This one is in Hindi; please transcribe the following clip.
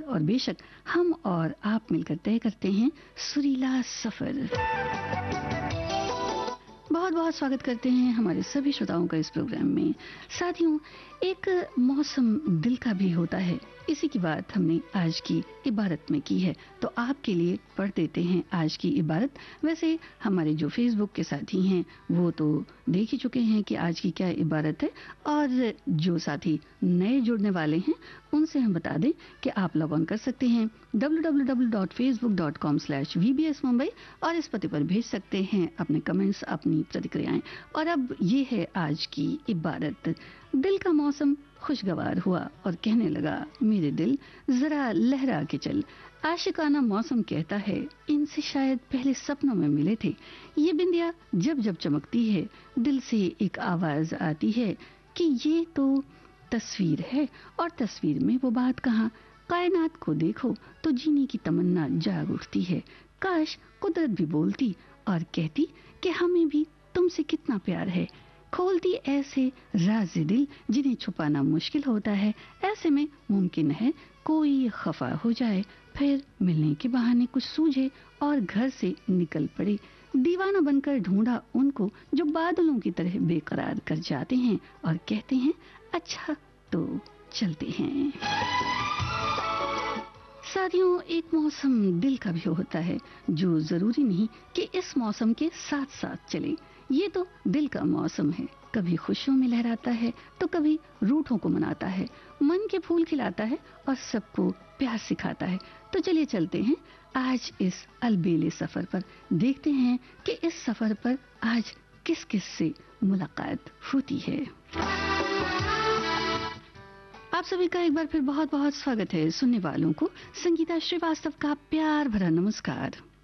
और बेशक हम और आप मिलकर तय करते हैं सुरीला सफर। बहुत बहुत स्वागत करते हैं हमारे सभी श्रोताओं का इस प्रोग्राम में। साथियों, एक मौसम दिल का भी होता है, इसी की बात हमने आज की इबारत में की है, तो आपके लिए पढ़ देते हैं आज की इबारत। वैसे हमारे जो फेसबुक के साथी हैं वो तो देख ही चुके हैं कि आज की क्या इबारत है, और जो साथी नए जुड़ने वाले हैं उनसे हम बता दें कि आप लॉग ऑन कर सकते हैं www.facebook.com/vbsmumbai और इस पते पर भेज सकते हैं अपने कमेंट्स, अपनी प्रतिक्रियाएं। और अब ये है आज की इबारत। दिल का मौसम खुशगवार हुआ और कहने लगा, मेरे दिल जरा लहरा के चल। आशिकाना मौसम कहता है, इनसे शायद पहले सपनों में मिले थे। ये बिंदिया जब जब चमकती है, दिल से एक आवाज आती है कि ये तो तस्वीर है, और तस्वीर में वो बात कहाँ। कायनात को देखो तो जीने की तमन्ना जाग उठती है। काश कुदरत भी बोलती और कहती कि हमें भी तुमसे कितना प्यार है। खोलती ऐसे राज दिल जिन्हें छुपाना मुश्किल होता है। ऐसे में मुमकिन है कोई खफा हो जाए, फिर मिलने के बहाने कुछ सूझे और घर से निकल पड़े। दीवाना बनकर ढूंढा उनको जो बादलों की तरह बेकरार कर जाते हैं और कहते हैं, अच्छा तो चलते हैं। साथियों, एक मौसम दिल का भी होता है जो जरूरी नहीं कि इस मौसम के साथ साथ चले। ये तो दिल का मौसम है, कभी खुशियों में लहराता है तो कभी रूठों को मनाता है, मन के फूल खिलाता है और सबको प्यार सिखाता है। तो चलिए चलते हैं आज इस अलबेले सफर पर, देखते हैं कि इस सफर पर आज किस किस से मुलाकात होती है। आप सभी का एक बार फिर बहुत बहुत स्वागत है। सुनने वालों को संगीता श्रीवास्तव का प्यार भरा नमस्कार।